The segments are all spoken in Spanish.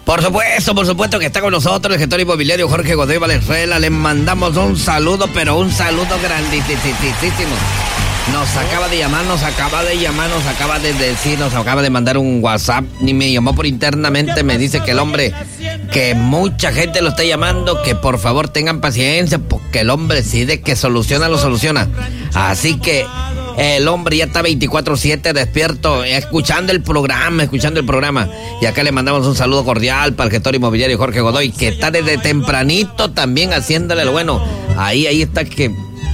Por supuesto que está con nosotros el gestor inmobiliario Jorge Godoy Valenzuela. Le mandamos un saludo, pero un saludo grandísimo. Nos acaba de llamar, nos acaba de decir, nos acaba de mandar un WhatsApp, ni me llamó por internamente, me dice que el hombre, que mucha gente lo está llamando, que por favor tengan paciencia, porque el hombre sí de que soluciona, lo soluciona. Así que el hombre ya está 24/7 despierto, escuchando el programa. Y acá le mandamos un saludo cordial para el gestor inmobiliario Jorge Godoy, que está desde tempranito también haciéndole lo bueno. Ahí está que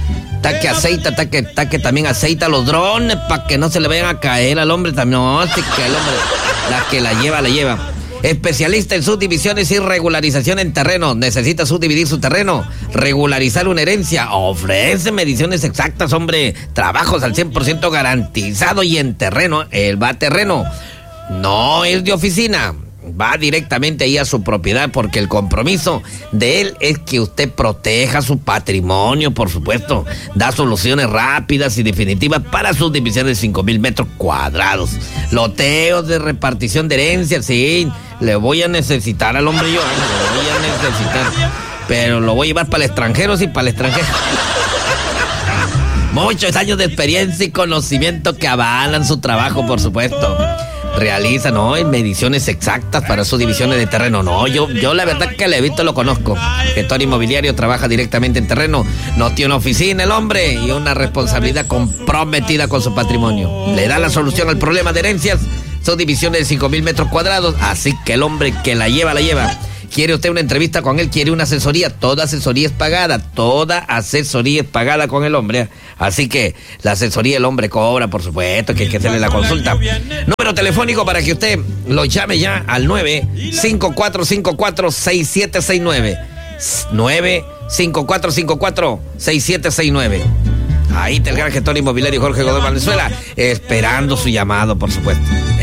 también aceita los drones para que no se le vayan a caer al hombre también. No, así que el hombre, la que la lleva. Especialista en subdivisiones y regularización en terreno. ¿Necesita subdividir su terreno? ¿Regularizar una herencia? Ofrece mediciones exactas, hombre. Trabajos al 100% garantizado y en terreno. Él va a terreno. No es de oficina. Va directamente ahí a su propiedad, porque el compromiso de él es que usted proteja su patrimonio, por supuesto. Da soluciones rápidas y definitivas para sus divisiones de 5,000 metros cuadrados. Loteos de repartición de herencias, sí. Le voy a necesitar al hombre yo, le voy a necesitar. Pero lo voy a llevar para el extranjero, sí, para el extranjero. Muchos años de experiencia y conocimiento que avalan su trabajo, por supuesto. Realiza, mediciones exactas para sus divisiones de terreno. Yo la verdad que le he visto, lo conozco. El gestor inmobiliario trabaja directamente en terreno. No tiene una oficina el hombre y una responsabilidad comprometida con su patrimonio. Le da la solución al problema de herencias. Son divisiones de 5,000 metros cuadrados. Así que el hombre que la lleva. ¿Quiere usted una entrevista con él? ¿Quiere una asesoría? Toda asesoría es pagada con el hombre. Así que la asesoría el hombre cobra, por supuesto, que hay que hacerle la consulta. Número telefónico para que usted lo llame ya al 95454-6769. 95454-6769. Ahí está el gran gestor inmobiliario Jorge Godoy Valenzuela, esperando su llamado, por supuesto.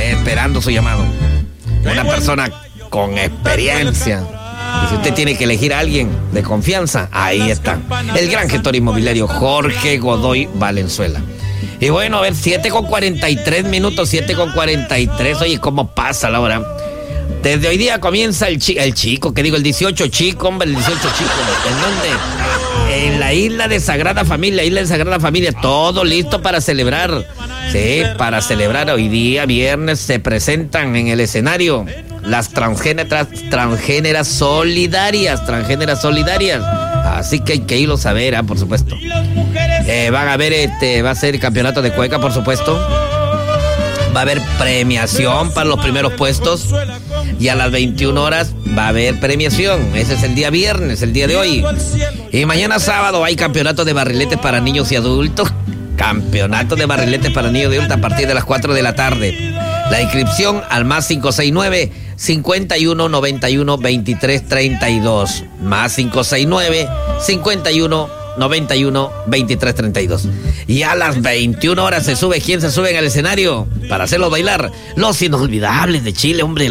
Una persona con experiencia. Y si usted tiene que elegir a alguien de confianza, ahí está. El gran gestor inmobiliario Jorge Godoy Valenzuela. Y bueno, a ver, 7:43 minutos, 7:43. Oye, ¿cómo pasa la hora? Desde hoy día comienza el 18 chico. El 18 chico. ¿En dónde? En la isla de Sagrada Familia. Todo listo para celebrar. Sí, para celebrar hoy día, viernes, se presentan en el escenario las transgéneras solidarias. Así que hay que irlo a ver, por supuesto. Van a ver, va a ser el campeonato de cueca, por supuesto. Va a haber premiación para los primeros puestos. Y a las 21 horas va a haber premiación. Ese es el día viernes, el día de hoy. Y mañana sábado hay campeonato de barriletes para niños y adultos. A partir de las 4 de la tarde. La inscripción al más 569-5191-2332. Más 569-5191-2332. Y a las 21 horas se sube. ¿Quién se sube en el escenario para hacerlos bailar? Los inolvidables de Chile, hombre.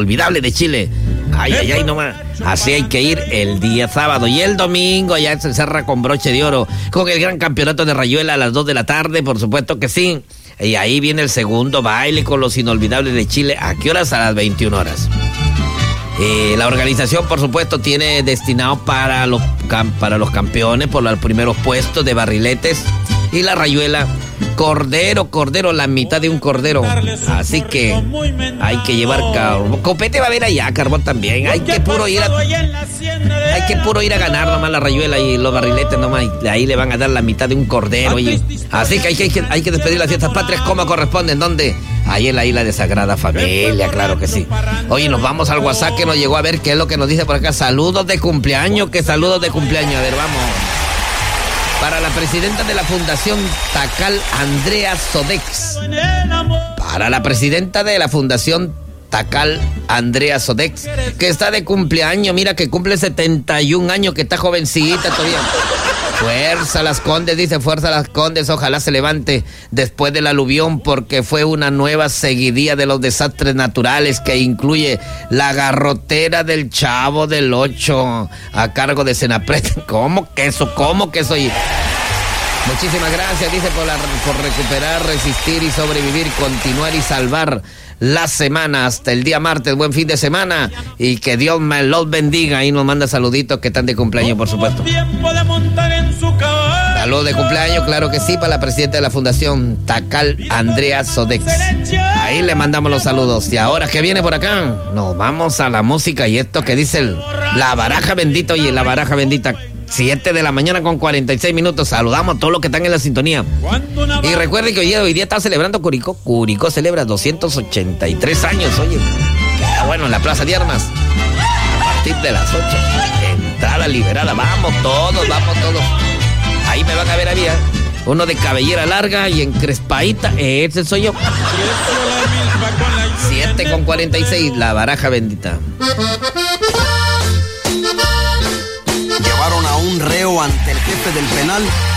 Ay, nomás. Así hay que ir el día sábado. Y el domingo ya se cerra con broche de oro, con el gran campeonato de Rayuela a las 2 de la tarde, por supuesto que sí. Y ahí viene el segundo baile con los inolvidables de Chile. ¿A qué horas? A las 21 horas. La organización, por supuesto, tiene destinado para los campeones por los primeros puestos de barriletes. Y la Rayuela, cordero, la mitad de un cordero. Así que hay que llevar carbón. Copete va a haber allá, carbón también. Hay que puro ir a ganar nomás la Rayuela y los barriletes nomás. Y ahí le van a dar la mitad de un cordero. Así que hay que despedir las fiestas patrias como corresponden. ¿Dónde? Ahí en la isla de Sagrada Familia, claro que sí. Oye, nos vamos al WhatsApp que nos llegó a ver qué es lo que nos dice por acá. Saludos de cumpleaños. A ver, vamos. Para la presidenta de la Fundación Tacal, Andrea Sodex. Que está de cumpleaños. Mira que cumple 71 años, que está jovencita todavía. Fuerza Las Condes, dice, fuerza Las Condes, ojalá se levante después del aluvión, porque fue una nueva seguidilla de los desastres naturales que incluye la garrotera del Chavo del 8 a cargo de Senapred. ¿Cómo que eso? Muchísimas gracias, dice, por recuperar, resistir y sobrevivir, continuar y salvar la semana, hasta el día martes. Buen fin de semana y que Dios me los bendiga. Ahí nos manda saluditos que están de cumpleaños, por supuesto. Saludos de cumpleaños, claro que sí, para la presidenta de la Fundación Tacal, Andrea Sodex. Ahí le mandamos los saludos. Y ahora que viene por acá, nos vamos a la música y esto que dice la baraja bendita. Oye, la baraja bendita, 7 de la mañana con 46 minutos. Saludamos a todos los que están en la sintonía. Y recuerden que hoy día está celebrando Curicó. Curicó celebra 283 años, oye. Bueno, en la Plaza de Armas. A partir de las 8. Entrada liberada. Vamos todos. Ahí me van a ver a mí, uno de cabellera larga y encrespadita. Ese soy yo. 7 con 46, la baraja bendita. Llevaron a un reo ante el jefe del penal